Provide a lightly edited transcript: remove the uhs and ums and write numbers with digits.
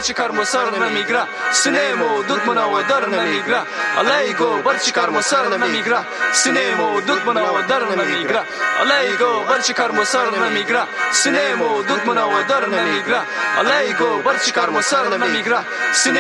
برچکار مو سر نمیگیره سینه‌مو دود منو در نمیگیره علیکو برچکار مو سر نمیگیره سینه‌مو دود منو در نمیگیره علیکو برچکار مو سر نمیگیره سینه‌مو دود منو در نمیگیره علیکو برچکار مو سر نمیگیره